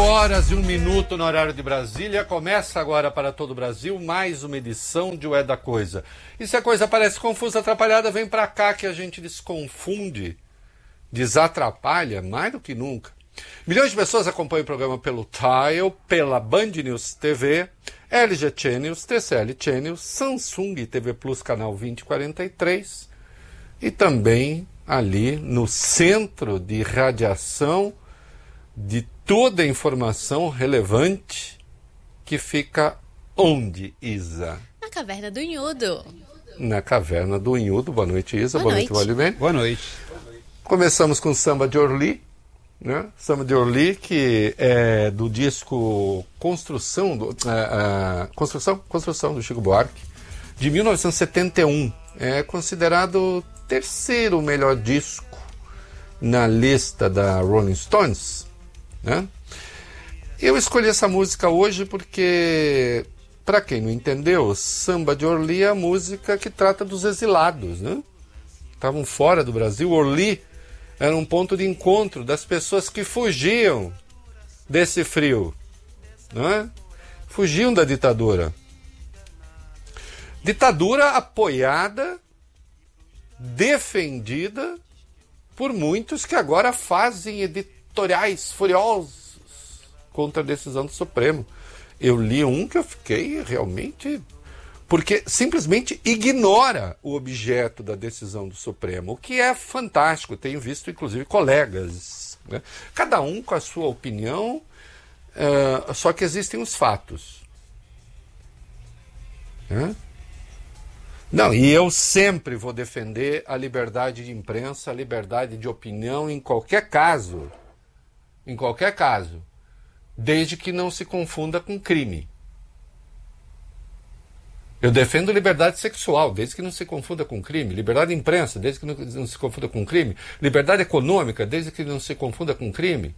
8h01 no horário de Brasília. Começa agora para todo o Brasil mais uma edição de O É da Coisa. E se a coisa parece confusa, atrapalhada, vem para cá que a gente desconfunde, desatrapalha mais do que nunca. Milhões de pessoas acompanham o programa pelo Tile, pela Band News TV, LG Channels, TCL Channels, Samsung TV Plus canal 2043 e também ali no centro de radiação de toda a informação relevante que fica onde, Isa? Na Caverna do Inhudo. Na Caverna do Inhudo. Boa noite, Isa. Boa noite, Valimene. Boa noite. Começamos com Samba de Orly, né? Samba de Orly, que é do disco Construção do Chico Buarque, de 1971. É considerado o terceiro melhor disco na lista da Rolling Stones, né? Eu escolhi essa música hoje porque, para quem não entendeu, Samba de Orly é a música que trata dos exilados, né? Estavam fora do Brasil. Orly era um ponto de encontro das pessoas que fugiam desse frio, né? Fugiam da ditadura. Ditadura apoiada, defendida por muitos que agora fazem editoriais furiosos contra a decisão do Supremo. Eu li um que eu fiquei realmente... porque simplesmente ignora o objeto da decisão do Supremo, o que é fantástico. Tenho visto, inclusive, colegas, né? Cada um com a sua opinião, só que existem os fatos, né? Não, e eu sempre vou defender a liberdade de imprensa, a liberdade de opinião em qualquer caso, desde que não se confunda com crime. Eu defendo liberdade sexual, desde que não se confunda com crime. Liberdade de imprensa, desde que não se confunda com crime. Liberdade econômica, desde que não se confunda com crime.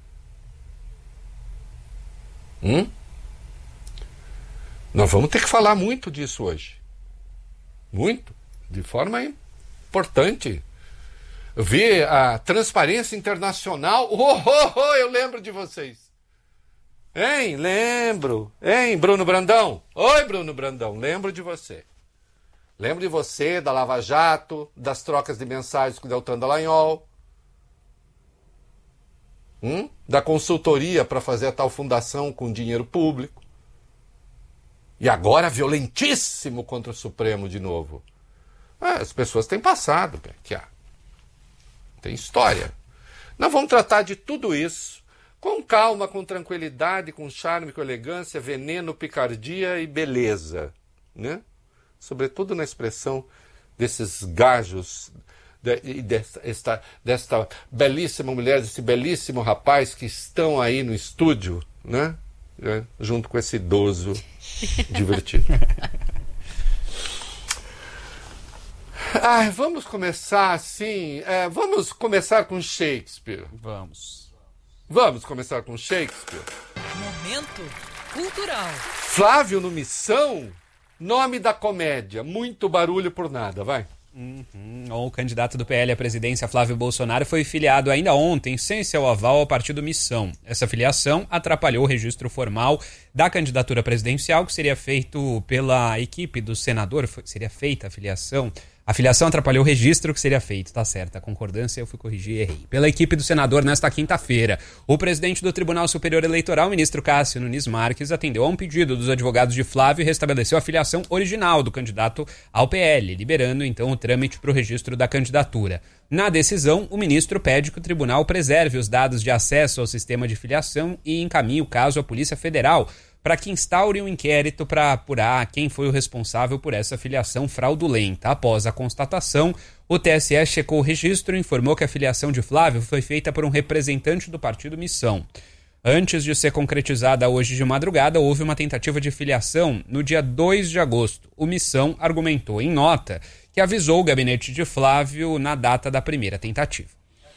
Nós vamos ter que falar muito disso hoje. Muito. De forma importante. Eu vi a Transparência Internacional. Eu lembro de vocês. Hein? Lembro. Hein, Bruno Brandão? Oi, Bruno Brandão. Lembro de você. Lembro de você, da Lava Jato, das trocas de mensagens com o Deltan Dallagnol. Da consultoria para fazer a tal fundação com dinheiro público. E agora violentíssimo contra o Supremo de novo. As pessoas têm passado, tem história. Nós vamos tratar de tudo isso com calma, com tranquilidade, com charme, com elegância, veneno, picardia e beleza, né? Sobretudo na expressão desses gajos, desta belíssima mulher, desse belíssimo rapaz que estão aí no estúdio, né? Junto com esse idoso divertido. Vamos começar assim. Vamos começar com Shakespeare. Vamos começar com Shakespeare. Momento cultural. Flávio no Missão, nome da comédia. Muito barulho por nada, vai. O candidato do PL à presidência, Flávio Bolsonaro, foi filiado ainda ontem, sem seu aval, ao partido Missão. Essa filiação atrapalhou o registro formal da candidatura presidencial, que seria feito pela equipe do senador. Seria feita a filiação. A filiação atrapalhou o registro que seria feito, tá certo. A concordância eu fui corrigir e errei. Pela equipe do senador nesta quinta-feira. O presidente do Tribunal Superior Eleitoral, ministro Cássio Nunes Marques, atendeu a um pedido dos advogados de Flávio e restabeleceu a filiação original do candidato ao PL, liberando então o trâmite para o registro da candidatura. Na decisão, o ministro pede que o tribunal preserve os dados de acesso ao sistema de filiação e encaminhe o caso à Polícia Federal, para que instaure um inquérito para apurar quem foi o responsável por essa filiação fraudulenta. Após a constatação, o TSE checou o registro e informou que a filiação de Flávio foi feita por um representante do partido Missão. Antes de ser concretizada hoje de madrugada, houve uma tentativa de filiação no dia 2 de agosto. O Missão argumentou em nota que avisou o gabinete de Flávio na data da primeira tentativa.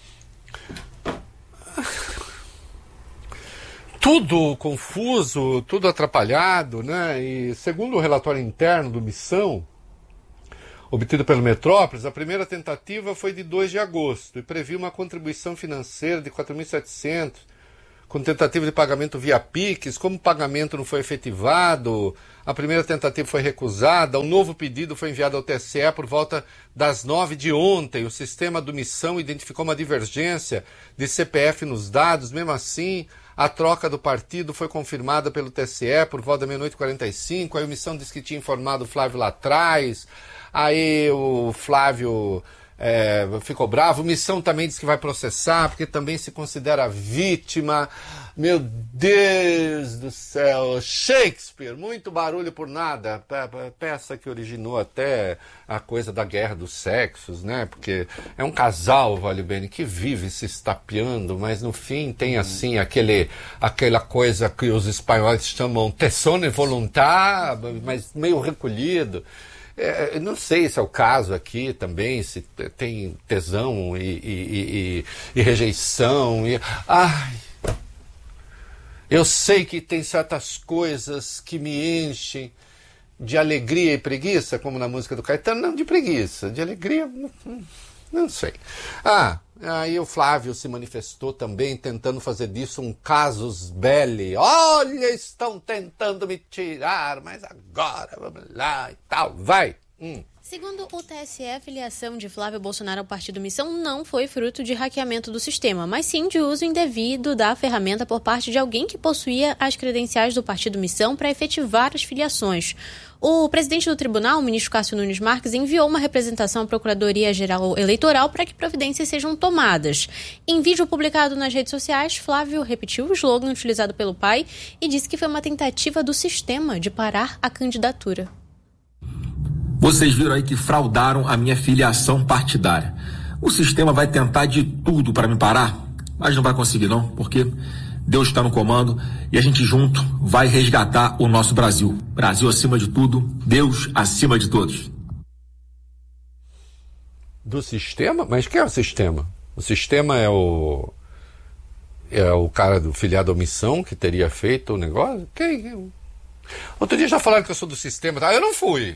Tudo confuso, tudo atrapalhado, né? E segundo o relatório interno do Missão, obtido pelo Metrópolis, a primeira tentativa foi de 2 de agosto e previa uma contribuição financeira de 4.700, com tentativa de pagamento via Pix. Como o pagamento não foi efetivado, a primeira tentativa foi recusada, um novo pedido foi enviado ao TSE por volta das 9 de ontem. O sistema do Missão identificou uma divergência de CPF nos dados. Mesmo assim, a troca do partido foi confirmada pelo TSE por volta da meia-noite e 45. Aí o Missão disse que tinha informado o Flávio lá atrás. Aí o Flávio ficou bravo. O Missão também disse que vai processar, porque também se considera vítima. Meu Deus do céu! Shakespeare, muito barulho por nada. Peça que originou até a coisa da guerra dos sexos, né? Porque é um casal, vale bem, que vive se estapeando, mas no fim tem assim aquela coisa que os espanhóis chamam tesone voluntar, mas meio recolhido. Não sei se é o caso aqui também, se tem tesão e rejeição. Ai, eu sei que tem certas coisas que me enchem de alegria e preguiça, como na música do Caetano. Não de preguiça, de alegria, não sei. Aí o Flávio se manifestou também, tentando fazer disso um casus belli. Olha, estão tentando me tirar, mas agora, vamos lá e tal, vai. Segundo o TSE, a filiação de Flávio Bolsonaro ao Partido Missão não foi fruto de hackeamento do sistema, mas sim de uso indevido da ferramenta por parte de alguém que possuía as credenciais do Partido Missão para efetivar as filiações. O presidente do tribunal, o ministro Cássio Nunes Marques, enviou uma representação à Procuradoria-Geral Eleitoral para que providências sejam tomadas. Em vídeo publicado nas redes sociais, Flávio repetiu o slogan utilizado pelo pai e disse que foi uma tentativa do sistema de parar a candidatura. Vocês viram aí que fraudaram a minha filiação partidária. O sistema vai tentar de tudo para me parar, mas não vai conseguir não, porque Deus está no comando e a gente junto vai resgatar o nosso Brasil. Brasil acima de tudo, Deus acima de todos. Do sistema? Mas quem é o sistema? O sistema é o cara do filiado à Missão que teria feito o negócio? Quem? Outro dia já falaram que eu sou do sistema. Eu não fui.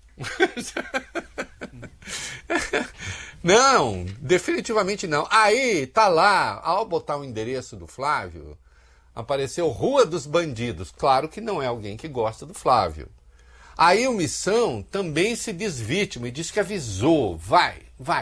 Não, definitivamente não. Aí, tá lá, ao botar o endereço do Flávio, apareceu Rua dos Bandidos. Claro que não é alguém que gosta do Flávio. Aí o Missão também se diz vítima e diz que avisou. Vai,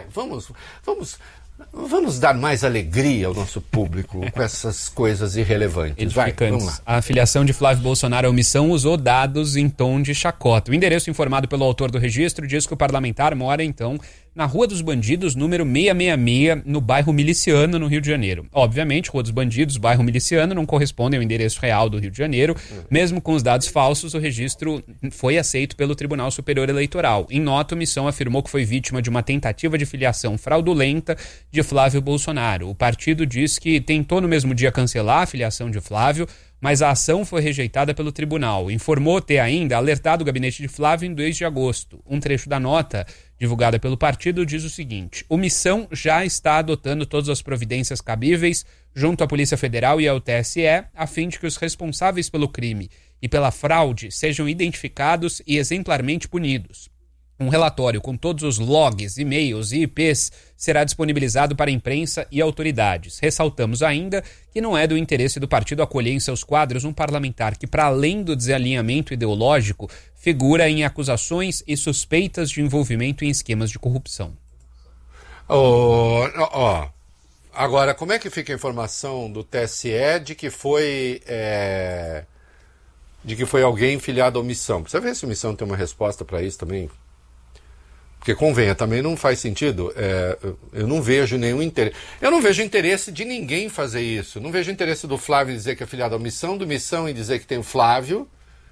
vamos dar mais alegria ao nosso público com essas coisas irrelevantes. Vai, vamos lá. A filiação de Flávio Bolsonaro à Missão usou dados em tom de chacota. O endereço informado pelo autor do registro diz que o parlamentar mora, então, na Rua dos Bandidos, número 666, no bairro Miliciano, no Rio de Janeiro. Obviamente, Rua dos Bandidos, bairro Miliciano, não correspondem ao endereço real do Rio de Janeiro. Mesmo com os dados falsos, o registro foi aceito pelo Tribunal Superior Eleitoral. Em nota, a Missão afirmou que foi vítima de uma tentativa de filiação fraudulenta de Flávio Bolsonaro. O partido diz que tentou no mesmo dia cancelar a filiação de Flávio, mas a ação foi rejeitada pelo tribunal. Informou ter ainda alertado o gabinete de Flávio em 2 de agosto. Um trecho da nota, divulgada pelo partido, diz o seguinte: o Missão já está adotando todas as providências cabíveis junto à Polícia Federal e ao TSE, a fim de que os responsáveis pelo crime e pela fraude sejam identificados e exemplarmente punidos. Um relatório com todos os logs, e-mails e IPs será disponibilizado para a imprensa e autoridades. Ressaltamos ainda que não é do interesse do partido acolher em seus quadros um parlamentar que, para além do desalinhamento ideológico, figura em acusações e suspeitas de envolvimento em esquemas de corrupção. Agora, como é que fica a informação do TSE de que foi alguém filiado à Missão? Precisa ver se a Missão tem uma resposta para isso também. Porque, convenha, também não faz sentido. Eu não vejo nenhum interesse. Eu não vejo interesse de ninguém fazer isso. Não vejo interesse do Flávio em dizer que é filiado à Missão, do Missão em dizer que tem o Flávio.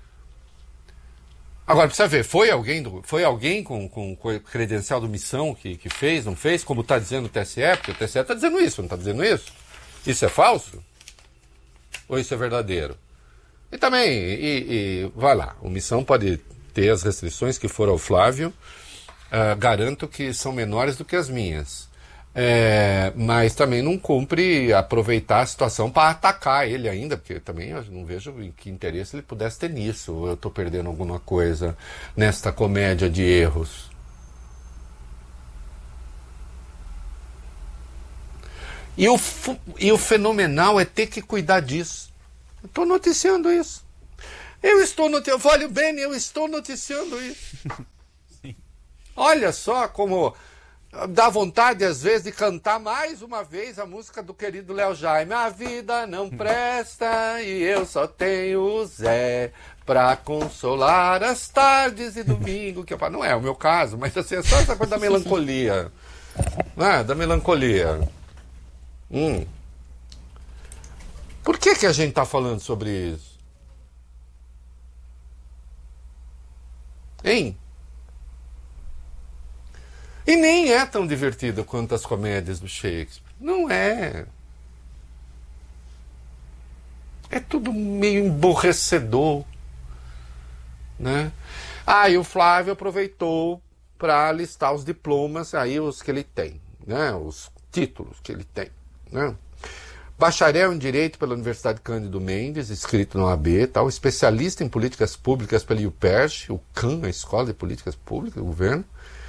Agora, precisa ver, foi alguém com credencial do Missão que fez, não fez, como está dizendo o TSE? Porque o TSE está dizendo isso, não está dizendo isso? Isso é falso? Ou isso é verdadeiro? E também, vai lá, o Missão pode ter as restrições que for ao Flávio. Garanto que são menores do que as minhas. Mas também não cumpre aproveitar a situação para atacar ele ainda, porque também eu não vejo em que interesse ele pudesse ter nisso. Ou eu estou perdendo alguma coisa nesta comédia de erros. E o fenomenal é ter que cuidar disso. Eu estou noticiando isso. Vólio Bene, eu estou noticiando isso. Olha só como dá vontade, às vezes, de cantar mais uma vez a música do querido Léo Jaime. A vida não presta e eu só tenho o Zé pra consolar as tardes e domingo. Que não é o meu caso, mas assim, é só essa coisa da melancolia. Né? Da melancolia. Por que a gente está falando sobre isso? Hein? E nem é tão divertido quanto as comédias do Shakespeare. Não é. É tudo meio emborrecedor. Né? E o Flávio aproveitou para listar os diplomas, aí os que ele tem, né? Os títulos que ele tem. Né? Bacharel em Direito pela Universidade Cândido Mendes, inscrito na OAB, tal, especialista em políticas públicas pela UPERJ, o CAN, a Escola de Políticas Públicas do Governo.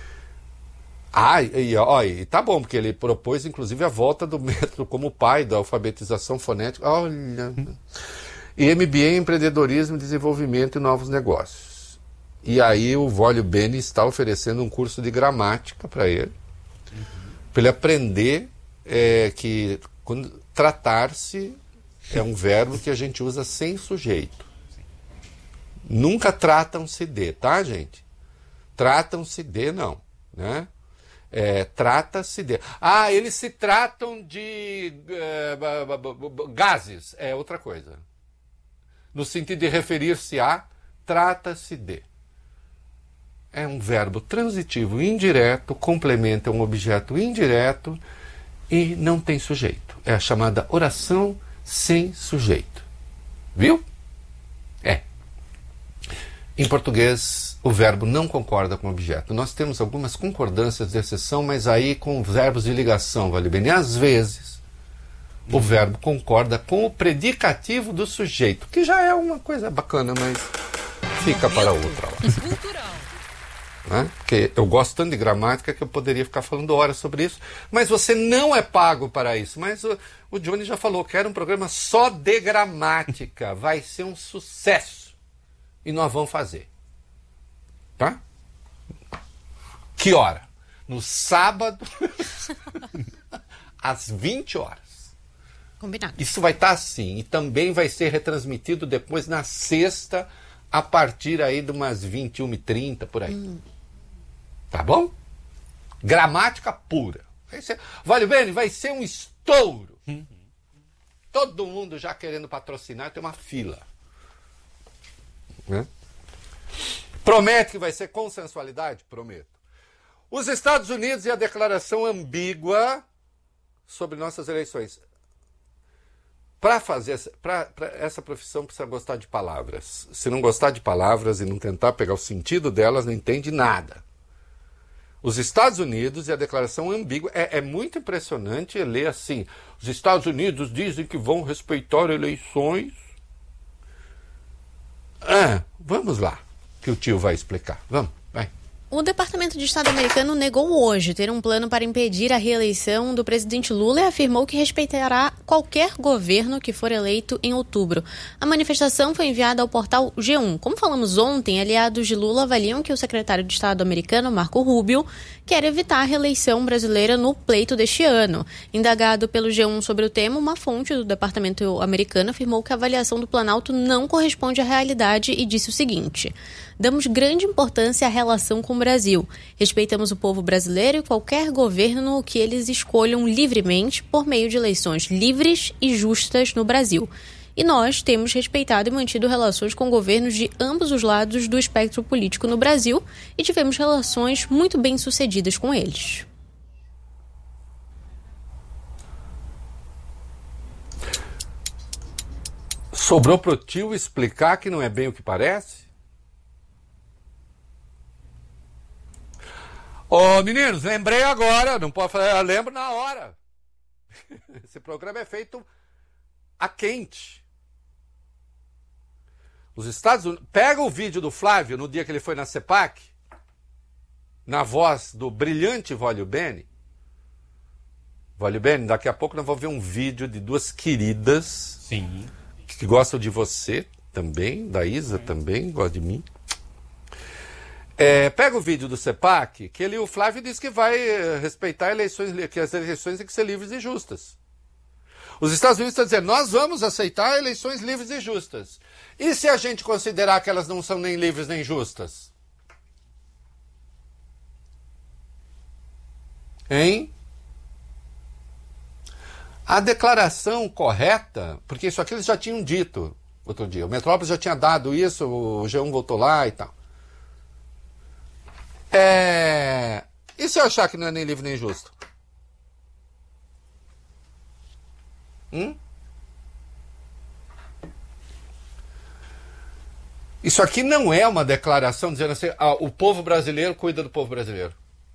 E tá bom, porque ele propôs, inclusive, a volta do método como pai da alfabetização fonética. Olha. E MBA em Empreendedorismo, Desenvolvimento e Novos Negócios. E aí o Vólio Bene está oferecendo um curso de gramática para ele, para ele aprender que quando tratar-se é um verbo que a gente usa sem sujeito. Nunca tratam-se de, tá, gente? Tratam-se de, não, né? Trata-se de. Eles se tratam de gases. É outra coisa. No sentido de referir-se a, trata-se de. É um verbo transitivo indireto, complementa um objeto indireto e não tem sujeito. É a chamada oração sem sujeito. Viu? Em português, o verbo não concorda com o objeto. Nós temos algumas concordâncias de exceção, mas aí com verbos de ligação, vale bem. E às vezes, o verbo concorda com o predicativo do sujeito, que já é uma coisa bacana, mas fica para outra hora. Né? Porque eu gosto tanto de gramática que eu poderia ficar falando horas sobre isso, mas você não é pago para isso. Mas o Johnny já falou que era um programa só de gramática. Vai ser um sucesso. E nós vamos fazer. Tá? Que hora? No sábado, às 20 horas. Combinado. Isso vai estar assim. E também vai ser retransmitido depois na sexta, a partir aí de umas 21h30, por aí. Tá bom? Gramática pura. Vale bem, vai ser um estouro. Todo mundo já querendo patrocinar, tem uma fila. Né? Promete que vai ser consensualidade? Prometo. Os Estados Unidos e a declaração ambígua sobre nossas eleições. Para essa profissão precisa gostar de palavras. Se não gostar de palavras e não tentar pegar o sentido delas, não entende nada. Os Estados Unidos e a declaração ambígua. É muito impressionante ler assim. Os Estados Unidos dizem que vão respeitar eleições. Vamos lá, que o tio vai explicar. Vamos, vai. O Departamento de Estado americano negou hoje ter um plano para impedir a reeleição do presidente Lula e afirmou que respeitará qualquer governo que for eleito em outubro. A manifestação foi enviada ao portal G1. Como falamos ontem, aliados de Lula avaliam que o secretário de Estado americano, Marco Rubio, quer evitar a reeleição brasileira no pleito deste ano. Indagado pelo G1 sobre o tema, uma fonte do Departamento americano afirmou que a avaliação do Planalto não corresponde à realidade e disse o seguinte: damos grande importância à relação com o Brasil. Respeitamos o povo brasileiro e qualquer governo que eles escolham livremente por meio de eleições livres e justas no Brasil. E nós temos respeitado e mantido relações com governos de ambos os lados do espectro político no Brasil e tivemos relações muito bem-sucedidas com eles. Sobrou pro tio explicar que não é bem o que parece? Meninos, lembrei agora, não pode falar, eu lembro na hora. Esse programa é feito a quente. Os Estados Unidos... Pega o vídeo do Flávio no dia que ele foi na CEPAC, na voz do brilhante Vólio Bene. Vale bem, daqui a pouco nós vamos ver um vídeo de duas queridas. Sim. Que gostam de você também, da Isa também, gosta de mim. Pega o vídeo do CEPAC, que o Flávio disse que vai respeitar eleições, que as eleições têm que ser livres e justas. Os Estados Unidos estão dizendo, nós vamos aceitar eleições livres e justas. E se a gente considerar que elas não são nem livres nem justas? Hein? A declaração correta, porque isso aqui eles já tinham dito outro dia, o Metrópolis já tinha dado isso, o G1 voltou lá e tal. E se eu achar que não é nem livre nem justo? Isso aqui não é uma declaração dizendo assim, o povo brasileiro cuida do povo brasileiro.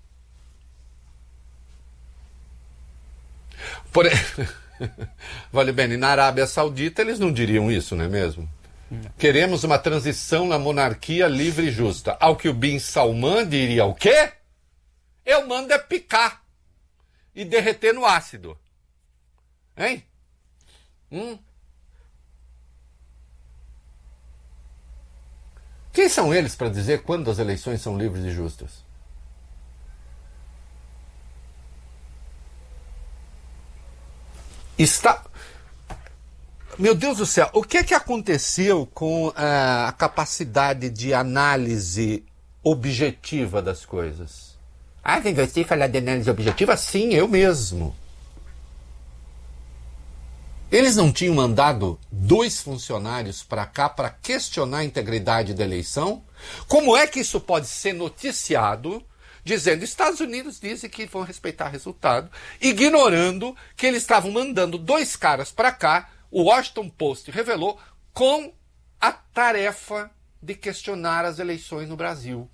Vale bem, na Arábia Saudita eles não diriam isso, não é mesmo? Queremos uma transição na monarquia livre e justa. Ao que o Bin Salman diria o quê? Eu mando é picar e derreter no ácido. Hein? Quem são eles para dizer quando as eleições são livres e justas? Meu Deus do céu, o que é que aconteceu com a capacidade de análise objetiva das coisas? Vem você falar de análise objetiva? Sim, eu mesmo. Eles não tinham mandado 2 funcionários para cá para questionar a integridade da eleição? Como é que isso pode ser noticiado dizendo Estados Unidos dizem que vão respeitar o resultado, ignorando que eles estavam mandando 2 caras para cá, o Washington Post revelou, com a tarefa de questionar as eleições no Brasil.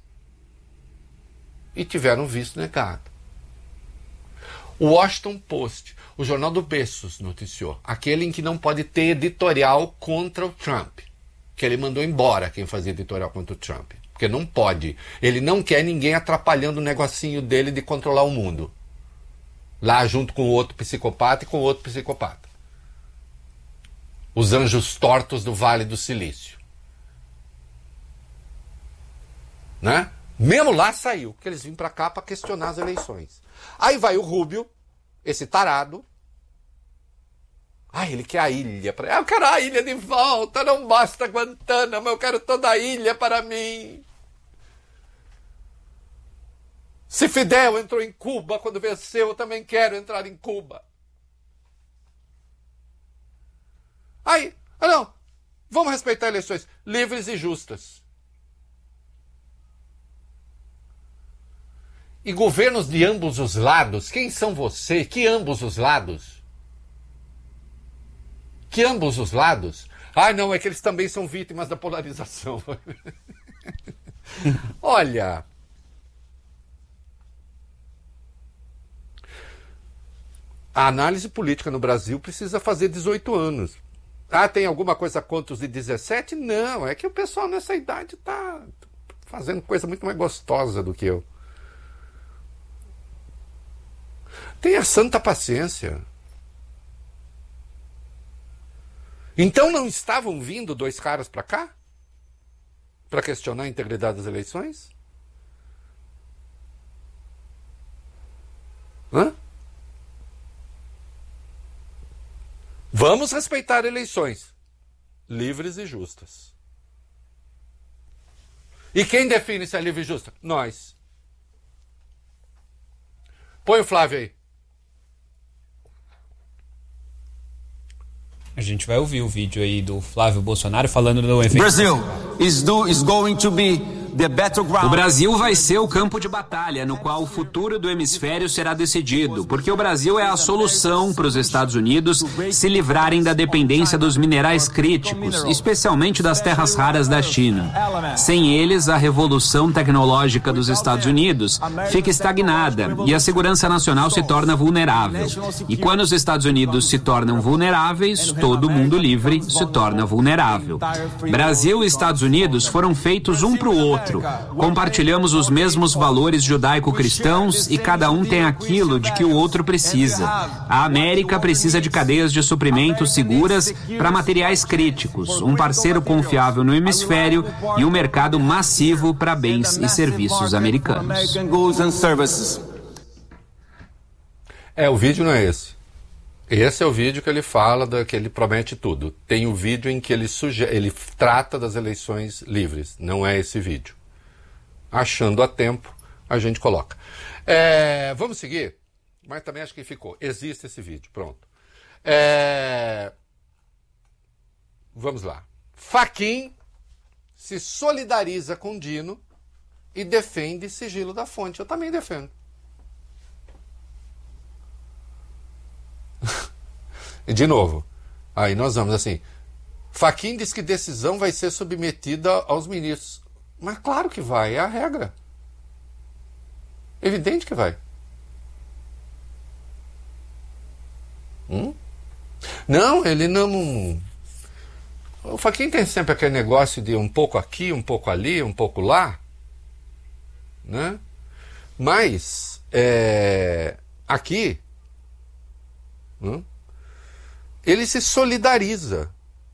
E tiveram visto negado. O Washington Post, o jornal do Bezos, noticiou, aquele em que não pode ter editorial contra o Trump, que ele mandou embora quem fazia editorial contra o Trump. Porque não pode. Ele não quer ninguém atrapalhando o negocinho dele de controlar o mundo. Lá junto com o outro psicopata e com o outro psicopata. Os anjos tortos do Vale do Silício. Né? Mesmo lá saiu, que eles vinham para cá para questionar as eleições. Aí vai o Rubio, esse tarado. Ele quer a ilha. Eu quero a ilha de volta, não basta Guantánamo, eu quero toda a ilha para mim. Se Fidel entrou em Cuba quando venceu, eu também quero entrar em Cuba. Não, vamos respeitar eleições livres e justas. E governos de ambos os lados, quem são vocês? Que ambos os lados? Que ambos os lados? Não, é que eles também são vítimas da polarização. Olha, a análise política no Brasil precisa fazer 18 anos. Tem alguma coisa contra os de 17? Não, é que o pessoal nessa idade está fazendo coisa muito mais gostosa do que eu. Tenha santa paciência. Então não estavam vindo 2 caras para cá? Para questionar a integridade das eleições? Vamos respeitar eleições livres e justas. E quem define se é livre e justa? Nós. Põe o Flávio aí. A gente vai ouvir o vídeo aí do Flávio Bolsonaro falando do evento. Brazil is going to be the battleground. O Brasil vai ser o campo de batalha no qual o futuro do hemisfério será decidido, porque o Brasil é a solução para os Estados Unidos se livrarem da dependência dos minerais críticos, especialmente das terras raras da China. Sem eles, a revolução tecnológica dos Estados Unidos fica estagnada e a segurança nacional se torna vulnerável. E quando os Estados Unidos se tornam vulneráveis, todo mundo livre se torna vulnerável. Brasil e Estados Unidos foram feitos um para o outro. outro. Compartilhamos os mesmos valores judaico-cristãos e cada um tem aquilo de que o outro precisa. A América precisa de cadeias de suprimentos seguras para materiais críticos, um parceiro confiável no hemisfério e um mercado massivo para bens e serviços americanos. O vídeo não é esse. Esse é o vídeo que ele fala, que ele promete tudo. Tem o vídeo em que ele trata das eleições livres. Não é esse vídeo. Achando a tempo, a gente coloca. Vamos seguir? Mas também acho que ficou. Existe esse vídeo. Pronto. Vamos lá. Fachin se solidariza com Dino e defende sigilo da fonte. Eu também defendo. E de novo, aí nós vamos assim, Fachin diz que decisão vai ser submetida aos ministros. Mas claro que vai, é a regra. Evidente que vai. Não, ele não... O Fachin tem sempre aquele negócio de um pouco aqui, um pouco ali, um pouco lá, né? Mas, aqui... ele se solidariza.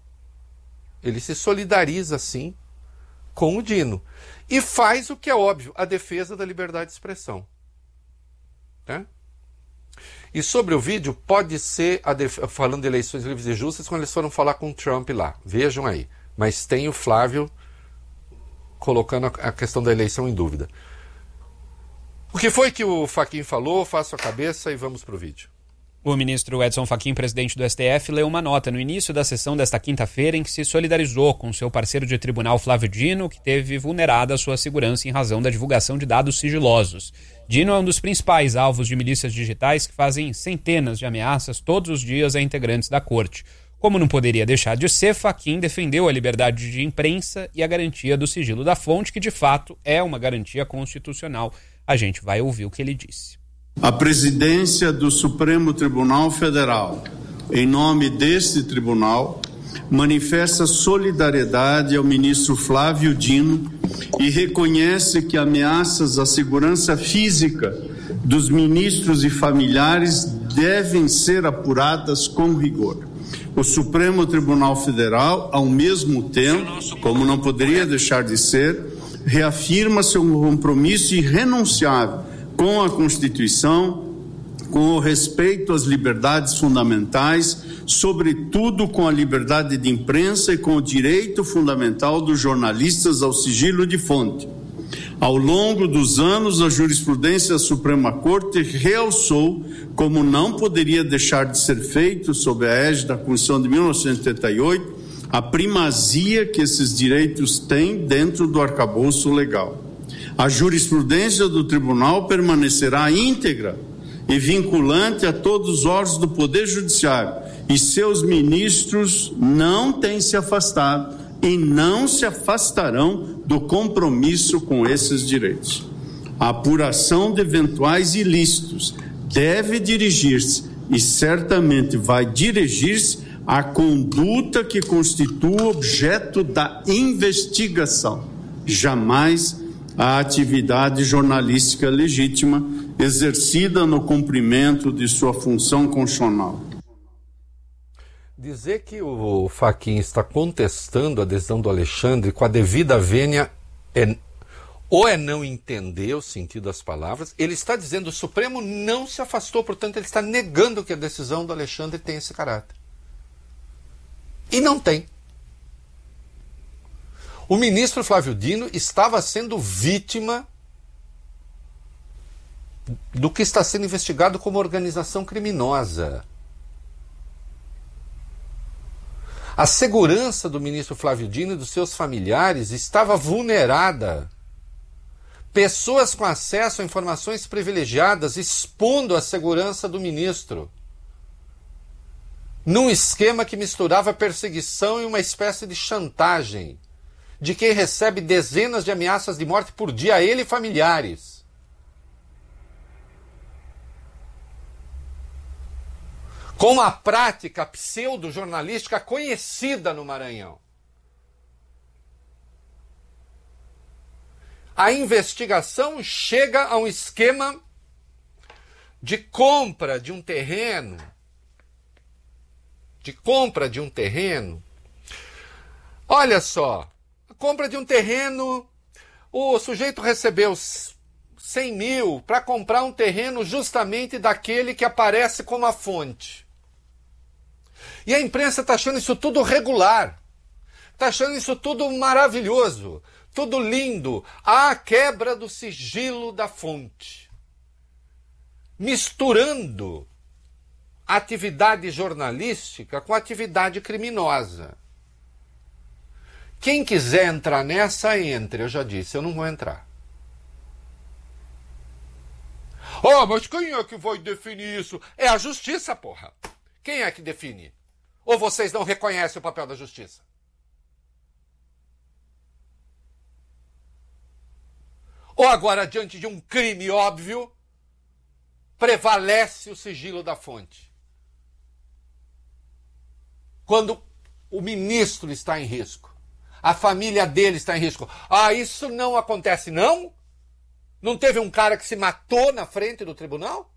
Ele se solidariza, sim, com o Dino. E faz o que é óbvio, a defesa da liberdade de expressão. Né? E sobre o vídeo, pode ser, falando de eleições livres e justas, quando eles foram falar com o Trump lá. Vejam aí. Mas tem o Flávio colocando a questão da eleição em dúvida. O que foi que o Fachin falou? Faço a cabeça e vamos para o vídeo. O ministro Edson Fachin, presidente do STF, leu uma nota no início da sessão desta quinta-feira em que se solidarizou com seu parceiro de tribunal Flávio Dino, que teve vulnerada a sua segurança em razão da divulgação de dados sigilosos. Dino é um dos principais alvos de milícias digitais que fazem centenas de ameaças todos os dias a integrantes da corte. Como não poderia deixar de ser, Fachin defendeu a liberdade de imprensa e a garantia do sigilo da fonte, que de fato é uma garantia constitucional. A gente vai ouvir o que ele disse. A presidência do Supremo Tribunal Federal, em nome deste tribunal, manifesta solidariedade ao ministro Flávio Dino e reconhece que ameaças à segurança física dos ministros e familiares devem ser apuradas com rigor. O Supremo Tribunal Federal, ao mesmo tempo, como não poderia deixar de ser, reafirma seu compromisso irrenunciável com a Constituição, com o respeito às liberdades fundamentais, sobretudo com a liberdade de imprensa e com o direito fundamental dos jornalistas ao sigilo de fonte. Ao longo dos anos, a jurisprudência da Suprema Corte realçou, como não poderia deixar de ser feito sob a égide da Constituição de 1988, a primazia que esses direitos têm dentro do arcabouço legal. A jurisprudência do tribunal permanecerá íntegra e vinculante a todos os órgãos do Poder Judiciário, e seus ministros não têm se afastado e não se afastarão do compromisso com esses direitos. A apuração de eventuais ilícitos deve dirigir-se, e certamente vai dirigir-se, à conduta que constitua objeto da investigação, jamais a atividade jornalística legítima exercida no cumprimento de sua função constitucional. Dizer que o Fachin está contestando a decisão do Alexandre com a devida vênia ou é não entender o sentido das palavras. Ele está dizendo que o Supremo não se afastou, portanto ele está negando que a decisão do Alexandre tem esse caráter. E não tem. O ministro Flávio Dino estava sendo vítima do que está sendo investigado como organização criminosa. A segurança do ministro Flávio Dino e dos seus familiares estava vulnerada. Pessoas com acesso a informações privilegiadas expondo a segurança do ministro, num esquema que misturava perseguição e uma espécie de chantagem de quem recebe dezenas de ameaças de morte por dia a ele e familiares. Com uma prática pseudo-jornalística conhecida no Maranhão. a investigação chega a um esquema de compra de um terreno. Olha só, a compra de um terreno, o sujeito recebeu 100 mil para comprar um terreno justamente daquele que aparece como a fonte. E a imprensa está achando isso tudo regular, está achando isso tudo maravilhoso, tudo lindo. A quebra do sigilo da fonte, misturando a atividade jornalística com a atividade criminosa. Quem quiser entrar nessa, entre. Eu já disse, eu não vou entrar. Mas quem é que vai definir isso? É a justiça, porra. Quem é que define? Ou vocês não reconhecem o papel da justiça? Ou agora, diante de um crime óbvio, prevalece o sigilo da fonte? Quando o ministro está em risco, a família dele está em risco. Isso não acontece, não? Não teve um cara que se matou na frente do tribunal?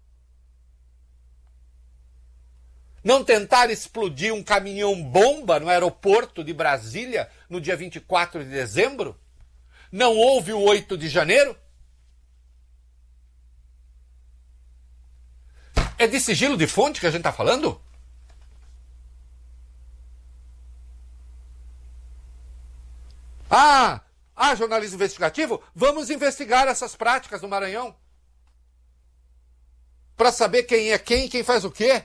Não tentaram explodir um caminhão-bomba no aeroporto de Brasília no dia 24 de dezembro? Não houve o 8 de janeiro? É de sigilo de fonte que a gente está falando? Jornalismo investigativo? Vamos investigar essas práticas no Maranhão. Para saber quem é quem faz o quê.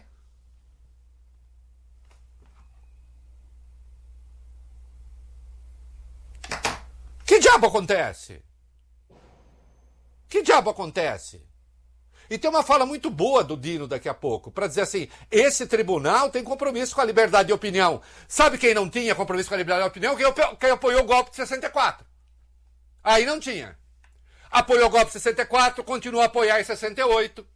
Que diabo acontece? Que diabo acontece? E tem uma fala muito boa do Dino daqui a pouco, para dizer assim, esse tribunal tem compromisso com a liberdade de opinião. Sabe quem não tinha compromisso com a liberdade de opinião? Quem apoiou o golpe de 64. Aí não tinha. Apoiou o golpe de 64, continua a apoiar em 68.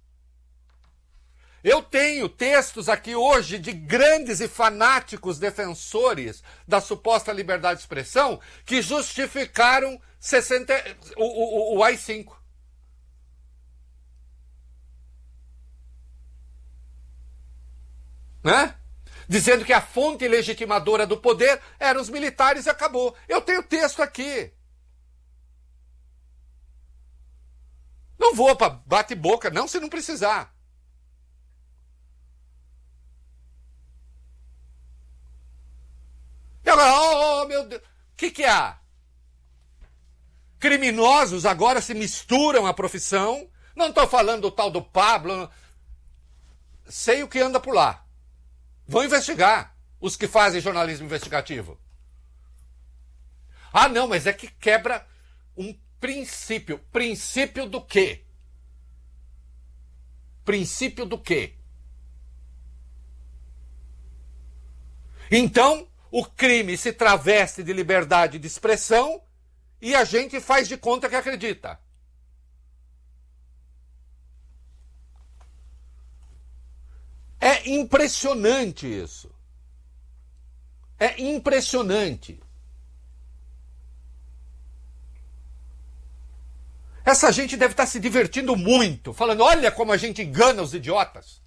Eu tenho textos aqui hoje de grandes e fanáticos defensores da suposta liberdade de expressão que justificaram o AI-5. Né? Dizendo que a fonte legitimadora do poder eram os militares e acabou. Eu tenho texto aqui. Não vou para bate-boca, não, se não precisar. E agora, meu Deus, o que há? Criminosos agora se misturam à profissão. Não estou falando do tal do Pablo. Sei o que anda por lá. Vão investigar os que fazem jornalismo investigativo. Não, mas é que quebra um princípio. Princípio do quê? Princípio do quê? Então, o crime se traveste de liberdade de expressão e a gente faz de conta que acredita. É impressionante isso. É impressionante. Essa gente deve estar se divertindo muito, falando, olha como a gente engana os idiotas.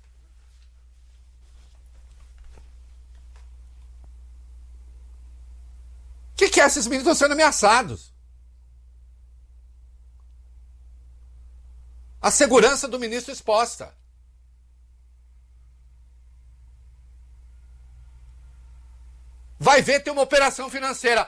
O que é? Esses meninos estão sendo ameaçados. A segurança do ministro exposta. Vai ver, tem uma operação financeira.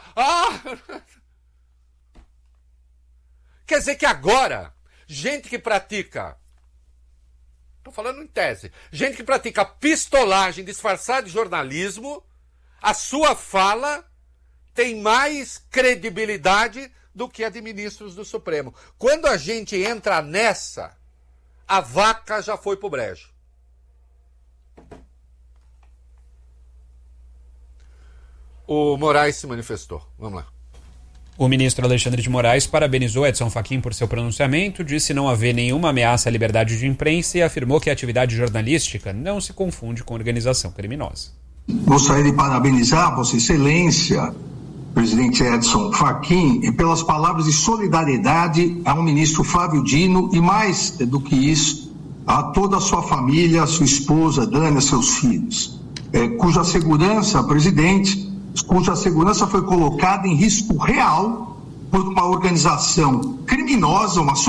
Quer dizer que agora, gente que pratica, estou falando em tese, gente que pratica pistolagem disfarçada de jornalismo, a sua fala tem mais credibilidade do que a de ministros do Supremo. Quando a gente entra nessa, a vaca já foi pro brejo. O Moraes se manifestou. Vamos lá. O ministro Alexandre de Moraes parabenizou Edson Fachin por seu pronunciamento, disse não haver nenhuma ameaça à liberdade de imprensa e afirmou que a atividade jornalística não se confunde com organização criminosa. Gostaria de parabenizar Vossa Excelência presidente Edson Fachin, pelas palavras de solidariedade ao ministro Flávio Dino e, mais do que isso, a toda a sua família, a sua esposa, Dani, seus filhos, cuja segurança foi colocada em risco real por uma organização criminosa, uma